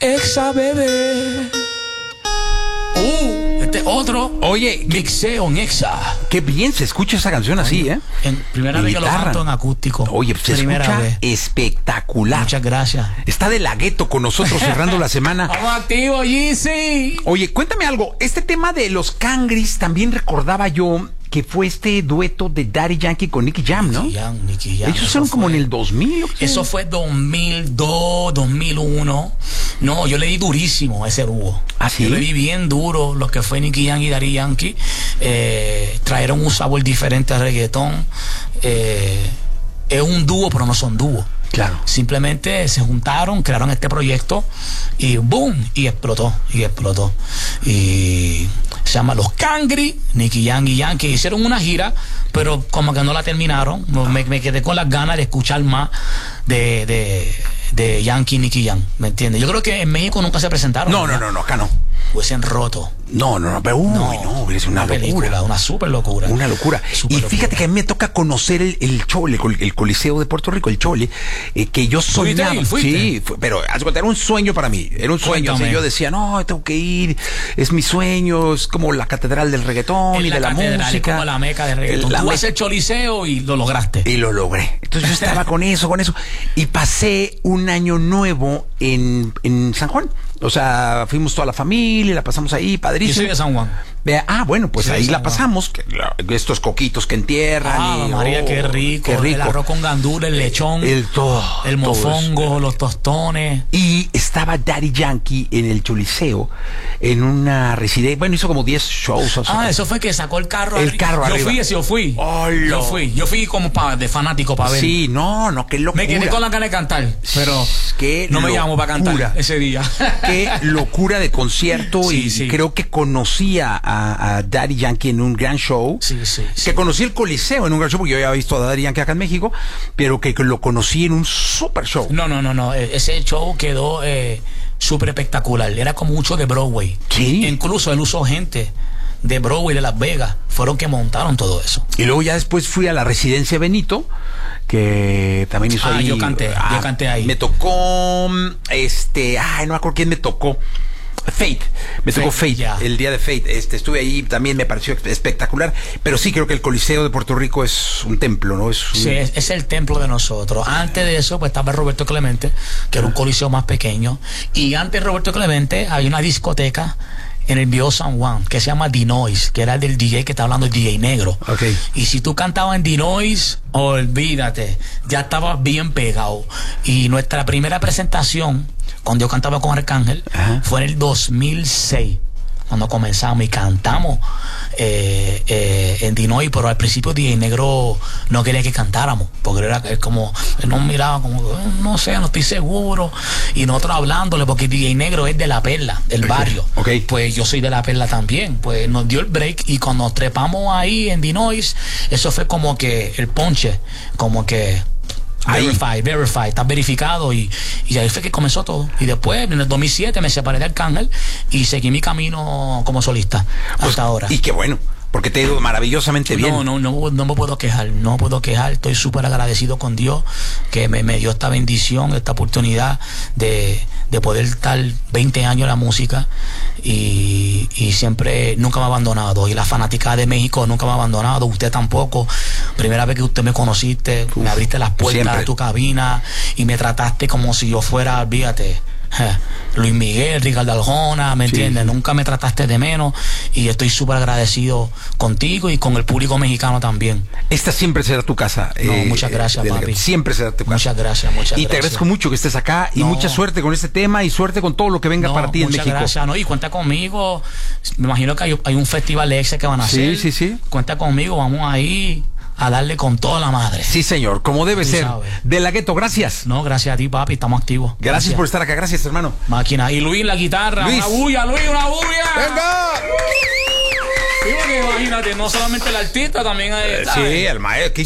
Exa, bebé. Este otro. Oye, mixeo en Exa. Qué bien se escucha esa canción así, ¿eh? Primera vez que lo canto en acústico. Oye, se escucha espectacular. Muchas gracias. Está de la gueto con nosotros cerrando la semana. Vamos activo, Yeezy. Oye, cuéntame algo. Este tema de los Cangris también recordaba yo que fue este dueto de Daddy Yankee con Nicky Jam, ¿no? Nicky Jam. Ellos fueron como en el 2000. Eso fue 2002, 2001. No, yo le di durísimo a ese dúo. ¿Ah, sí? Yo le di bien duro lo que fue Nicky Jam y Daddy Yankee. Trajeron un sabor diferente al reggaetón. Es un dúo, pero no son dúos. Claro. Simplemente se juntaron, crearon este proyecto y boom, y explotó. Y se llama Los Cangris, Nicky Jam y Yankee. Hicieron una gira, pero como que no la terminaron. Me quedé con las ganas de escuchar más de Yankee y Nicky Jam, ¿me entiendes? Yo creo que en México nunca se presentaron. No, acá no. Hubiesen roto. No, pero es una locura. Película, una super locura. Una locura. Y fíjate que a mí me toca conocer el Chole, el Coliseo de Puerto Rico, el Chole, que yo soñaba. Sí, pero era un sueño para mí. Era un sueño. O sea, yo decía, no, tengo que ir, es mi sueño, es como la catedral del reggaetón y de la música. Es como la meca del reggaetón. Tú vas al Choliseo y lo lograste. Y lo logré. Entonces yo estaba con eso. Y pasé un año nuevo en San Juan. O sea, fuimos toda la familia, la pasamos ahí, padrísimo. Yo soy de San Juan. Bueno, pues ahí la pasamos. Estos coquitos que entierran. María, qué rico. El arroz con gandula, el lechón. El mofongo, los tostones. Y estaba Daddy Yankee en el Choliseo, en una residencia. Bueno, hizo como 10 shows. Eso fue que sacó el carro. Yo fui. Yo fui como de fanático para ver. Sí, no, qué locura. Me quedé con la gana de cantar, pero no me llamó para cantar ese día. Qué locura de concierto. Sí. Creo que conocía a Daddy Yankee en un gran show. Sí. Que conocí el Coliseo en un gran show, porque yo había visto a Daddy Yankee acá en México, pero que lo conocí en un super show. No. Ese show quedó súper espectacular. Era como mucho de Broadway. Sí. Incluso él usó gente de Broadway, de Las Vegas. Fueron que montaron todo eso. Y luego ya después fui a la Residencia Benito, que también hizo ahí. Yo canté ahí. Me tocó no me acuerdo quién me tocó. Fate, me tocó Fate, el día de Fate. Estuve ahí, también me pareció espectacular. Pero sí, creo que el Coliseo de Puerto Rico es un templo, ¿no? Sí, es el templo de nosotros. Antes de eso, pues estaba Roberto Clemente, que era un coliseo más pequeño. Y antes de Roberto Clemente había una discoteca en el Viejo San Juan que se llama Dinois, que era el del DJ que está hablando, el DJ negro. Okay. Y si tú cantabas en Dinois, olvídate, ya estabas bien pegado. Y nuestra primera presentación, cuando yo cantaba con Arcángel, fue en el 2006, cuando comenzamos y cantamos en Dinois, pero al principio DJ Negro no quería que cantáramos, porque era como, él nos miraba como, no sé, no estoy seguro, y nosotros hablándole, porque DJ Negro es de La Perla, del barrio. Pues yo soy de La Perla también. Pues nos dio el break, y cuando nos trepamos ahí en Dinois, eso fue como que el ponche, como que Verify, está verificado, y ahí fue que comenzó todo. Y después, en el 2007, me separé de Arcángel y seguí mi camino como solista hasta ahora. Y qué bueno, porque te ha ido maravillosamente bien. No me puedo quejar, estoy súper agradecido con Dios, que me dio esta bendición, esta oportunidad de poder estar 20 años en la música, y siempre, nunca me ha abandonado, y la fanática de México nunca me ha abandonado, usted tampoco. Primera vez que usted me conociste, me abriste las puertas de tu cabina y me trataste como si yo fuera, olvídate, Luis Miguel, Ricardo Arjona, ¿me entiendes? Nunca me trataste de menos, y estoy súper agradecido contigo y con el público mexicano también. Esta siempre será tu casa. Muchas gracias, papi. Siempre será tu casa. Muchas gracias. Y te agradezco mucho que estés acá, y mucha suerte con este tema, y suerte con todo lo que venga para ti en México. Muchas gracias. Y cuenta conmigo. Me imagino que hay un festival de Exa que van a hacer. Sí. Cuenta conmigo, vamos ahí a darle con toda la madre. Sí, señor, como debe ser. Sabes. De la Gueto, gracias. No, gracias a ti, papi, estamos activos. Gracias por estar acá, gracias, hermano. Máquina. Y Luis, la guitarra. Luis. Una bulla, Luis, una bulla. ¡Venga! Sí, porque imagínate, no solamente el artista, también hay... Sí, el maestro.